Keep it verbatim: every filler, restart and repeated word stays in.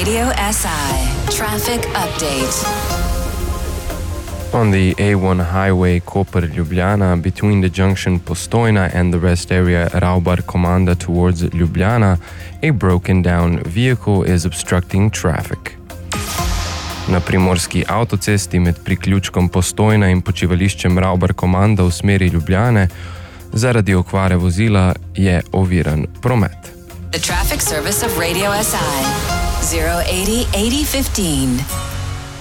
Radio S I. Traffic update. On the A one highway Koper-Ljubljana, between the junction Postojna and the rest area Ravbar-Komanda towards Ljubljana, a broken-down vehicle is obstructing traffic. Na primorski avtocesti med priključkom Postojna in počivališčem Ravbar-Komanda v smeri Ljubljane zaradi okvare vozila je oviran promet. The traffic service of Radio S I. zero eighty eighty fifteen.